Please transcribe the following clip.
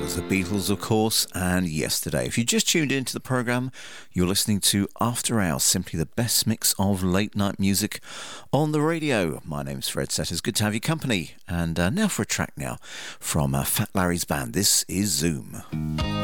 was the Beatles, of course, and Yesterday. If you just tuned into the programme, you're listening to After Hours, simply the best mix of late-night music on the radio. My name's Fred Setters. Good to have your company. And now for a track now from Fat Larry's band. This is Zoom.